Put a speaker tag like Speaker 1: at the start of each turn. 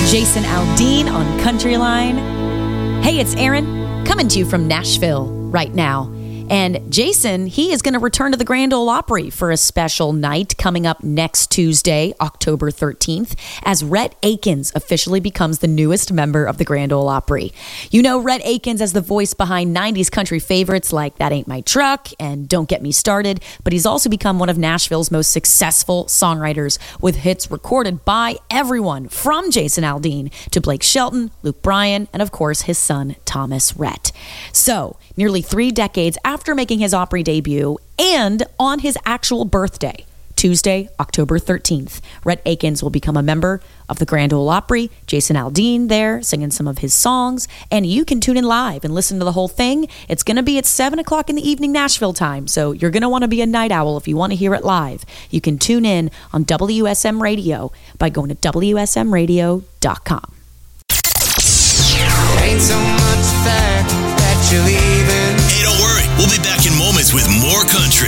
Speaker 1: Jason Aldean on Countryline. Hey, it's Aaron coming to you from Nashville right now. And Jason, he is going to return to the Grand Ole Opry for a special night coming up next Tuesday, October 13th, as Rhett Akins officially becomes the newest member of the Grand Ole Opry. You know Rhett Akins as the voice behind 90s country favorites like That Ain't My Truck and Don't Get Me Started, but he's also become one of Nashville's most successful songwriters with hits recorded by everyone from Jason Aldean to Blake Shelton, Luke Bryan, and of course his son Thomas Rhett. So, nearly 3 decades after making his Opry debut and on his actual birthday, Tuesday, October 13th, Rhett Akins will become a member of the Grand Ole Opry. Jason Aldean there singing some of his songs, and you can tune in live and listen to the whole thing. It's going to be at 7 o'clock in the evening Nashville time, so you're going to want to be a night owl if you want to hear it live. You can tune in on WSM Radio by going to WSMradio.com.
Speaker 2: Ain't so much fact that you leave